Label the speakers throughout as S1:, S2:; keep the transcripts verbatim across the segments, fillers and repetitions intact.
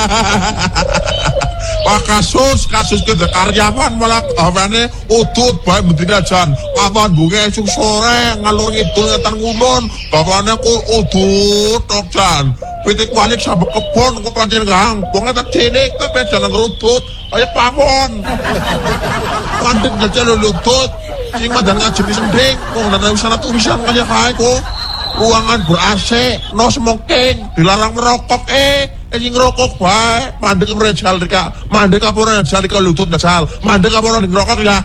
S1: Wah kasus kasus kita karyawan malah gawane udut bae mendina jan kapan bunga esuk sore ngalor ngidul ngetan ngulon gawane ku udut tok jan pitik balik sabek kebon ku pancen gang bunga tak cilik tapi jangan ngerudut kaya pawon pandek ngecel lutut sing madang ngajepi sending kok nana wisana tulisan kaya kae ku ruangan ber-A C no smoking dilarang merokok eh Ing ngerokok bae, mandek merejal dika, mandek apa ora jal dika lutut dasal, mandek apa ora ngerokok ya.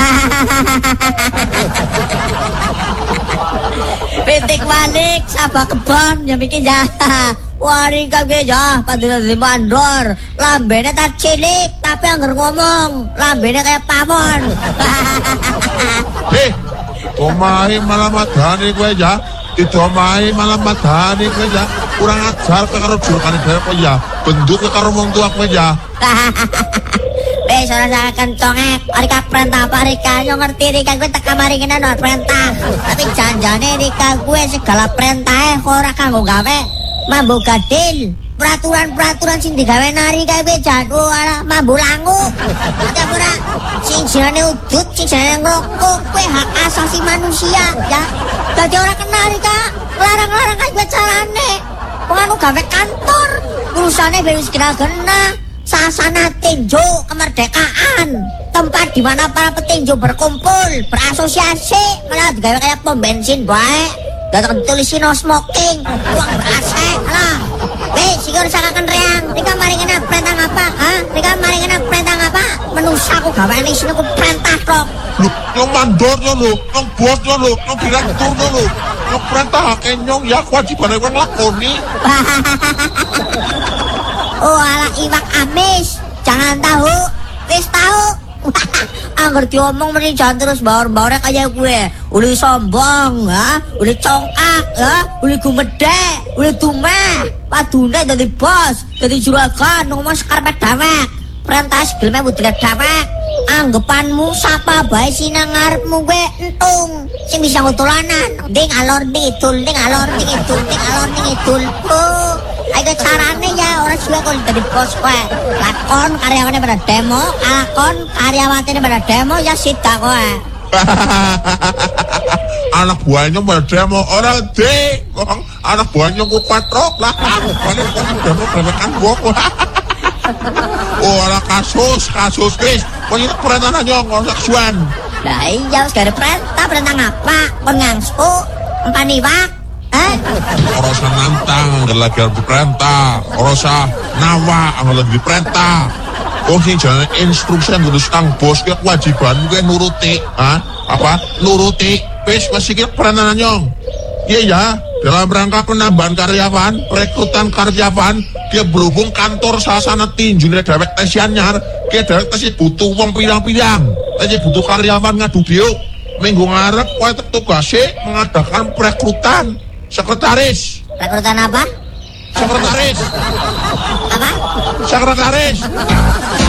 S2: Pitik balik sabak kebon ya mikir ya. Wari kage ya, padahal di mandor, lambene tak cilik tapi anggar ngomong, lambene kayak pawon.
S1: Heh, omahe malah madani kowe ya. Itu omahe malah madani kowe ya. Kurang ajar ke karo jurukane dhewe kok ya. Benduk ke karo wong tua kowe ya.
S2: Wes ora sak kencongek, Rika perintah apa Rika? Yo ngerti Rika kowe teka mari kene no perintah. Tapi janjane Rika gue segala perintahe ora kanggo gawe mambu gadil. Peraturan-peraturan sing digawe nari kae kowe jadu ala mambu langu. Ada ora sing jenenge udut, sing jenenge ngrokok, kowe hak asasi manusia ya. Dadi ora kena Rika. Larang-larang aja carane. Wong gawe kantor, urusane wis kena-kena. Sasana tinju kemerdekaan, tempat di mana para petinju berkumpul, berasosiasi, malah digawe kayak pom bensin bae. Datang tulisin no smoking, uang ber-A C lah. Weh, sigur sakakan reang. Rika mari kena perintah apa? Ha? Rika mari kena perintah apa? Menusa aku gawe ini sini aku perintah kok.
S1: Lu, yang mandor lu, yang bos lu, yang direktur lu, yang perintah kenyong ya kewajiban yang lakoni.
S2: Oh ala iwak amis, jangan tahu, wis tahu. Angger diomong meni jangan terus baur-baurnya kayak gue. Uli sombong, ha? Uli congkak, ha? Uli gumedek, uli tumeh. Padune dadi bos, dadi juragan, ngomong sekarpet dawek. Perintah segelme budhe dawek. Anggepanmu sapa bae sinang ngarepmu gue entung. Sing bisa ngutulanan. Ding alor ding idul, ding alor ding idul, ding alor ding idul. Oh, ayo carane ya orang suwe kok dadi bos kowe. Lakon karyawane pada demo, lakon karyawatine pada demo ya sida kowe.
S1: Anak buahnya pada demo orang de, anak buahnya ku patrok lah. Paling demo demo bok. Oh, ala kasus, kasus Chris. Kok ini perintah nyong ngorsak suan.
S2: Lah iya, segala perintah, perintah ngapa? Pengangsu, empaniwak, eh?
S1: Orosa nantang, nggak lagi harus diperintah. Orosa nawa, nggak lagi diperintah. Oh, sih jangan instruksi yang terus kang bos, kayak kewajiban gue nuruti, ah? Apa? Nuruti, pes masih kira perintah nyong. Iya ya, dalam rangka penambahan karyawan, rekrutan karyawan, dia berhubung kantor sasana tinju nih dewek tesian nyar, dia dewek tesi butuh uang pilang-pilang, tesi butuh karyawan ngadu diuk, minggu ngarep, kue tugasnya mengadakan perekrutan sekretaris.
S2: Rekrutan apa?
S1: Sekretaris.
S2: Apa?
S1: Sekretaris.